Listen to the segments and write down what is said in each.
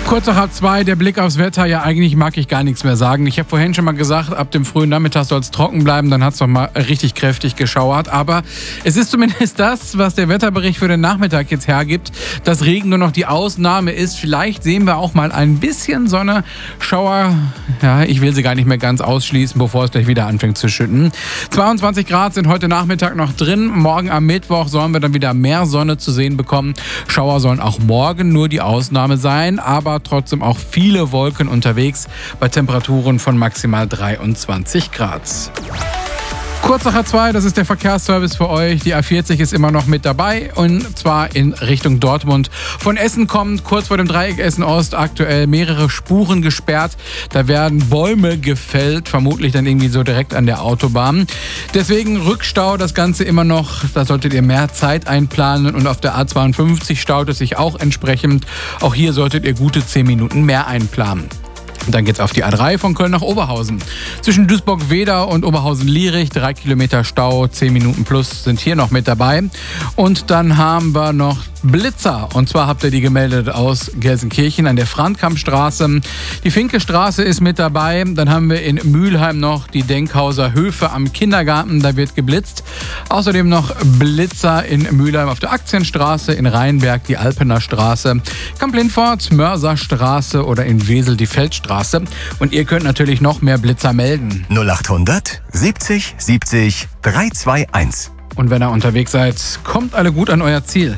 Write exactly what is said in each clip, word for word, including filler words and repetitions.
Kurz nach halb zwei, der Blick aufs Wetter. Ja, eigentlich mag ich gar nichts mehr sagen. Ich habe vorhin schon mal gesagt, ab dem frühen Nachmittag soll es trocken bleiben. Dann hat es noch mal richtig kräftig geschauert. Aber es ist zumindest das, was der Wetterbericht für den Nachmittag jetzt hergibt, dass Regen nur noch die Ausnahme ist. Vielleicht sehen wir auch mal ein bisschen Sonne. Schauer, ja, ich will sie gar nicht mehr ganz ausschließen, bevor es gleich wieder anfängt zu schütten. zweiundzwanzig Grad sind heute Nachmittag noch drin. Morgen am Mittwoch sollen wir dann wieder mehr Sonne zu sehen bekommen. Schauer sollen auch morgen nur die Ausnahme sein, aber trotzdem auch viele Wolken unterwegs bei Temperaturen von maximal dreiundzwanzig Grad. Kurz nach halb zwei, das ist der Verkehrsservice für euch. Die A vierzig ist immer noch mit dabei und zwar in Richtung Dortmund. Von Essen kommt kurz vor dem Dreieck Essen-Ost aktuell mehrere Spuren gesperrt. Da werden Bäume gefällt, vermutlich dann irgendwie so direkt an der Autobahn. Deswegen Rückstau, das Ganze immer noch. Da solltet ihr mehr Zeit einplanen und auf der A zweiundfünfzig staut es sich auch entsprechend. Auch hier solltet ihr gute zehn Minuten mehr einplanen. Und dann geht's auf die A drei von Köln nach Oberhausen. Zwischen Duisburg-Wedau und Oberhausen-Lierich, drei Kilometer Stau, zehn Minuten plus sind hier noch mit dabei. Und dann haben wir noch Blitzer. Und zwar habt ihr die gemeldet aus Gelsenkirchen an der Frankamp-Straße. Die Finke-Straße ist mit dabei. Dann haben wir in Mülheim noch die Denkhauser Höfe am Kindergarten. Da wird geblitzt. Außerdem noch Blitzer in Mülheim auf der Aktienstraße, in Rheinberg die Alpener Straße, Kamp-Lindfort, Mörserstraße oder in Wesel die Feldstraße. Und ihr könnt natürlich noch mehr Blitzer melden. null achthundert siebzig siebzig dreihundertzweiundzwanzig. Und wenn ihr unterwegs seid, kommt alle gut an euer Ziel.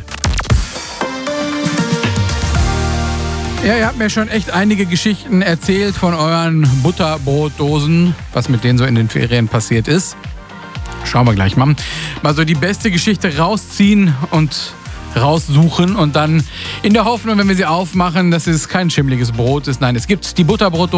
Ja, ihr habt mir schon echt einige Geschichten erzählt von euren Butterbrotdosen, was mit denen so in den Ferien passiert ist. Schauen wir gleich mal. Mal so die beste Geschichte rausziehen und raussuchen und dann in der Hoffnung, wenn wir sie aufmachen, dass es kein schimmliges Brot ist. Nein, es gibt die Butterbrotdose